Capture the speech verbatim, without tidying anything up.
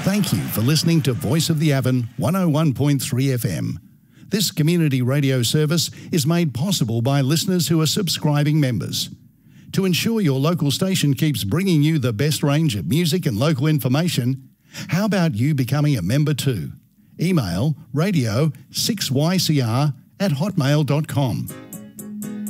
Thank you for listening to Voice of the Avon one oh one point three F M. This community radio service is made possible by listeners who are subscribing members. To ensure your local station keeps bringing you the best range of music and local information, how about you becoming a member too? Email radio six y c r at hotmail dot com.